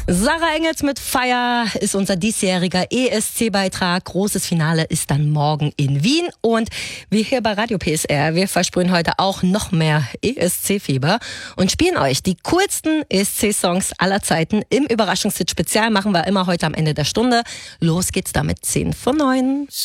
Sarah Engels mit Feier ist unser diesjähriger ESC-Beitrag. Großes Finale ist dann morgen in Wien. Und wir hier bei Radio PSR, wir versprühen heute auch noch mehr ESC-Fieber und spielen euch die coolsten ESC-Songs aller Zeiten. Im Überraschungshit-Spezial machen wir immer heute am Ende der Stunde. Los geht's damit 10 vor 9.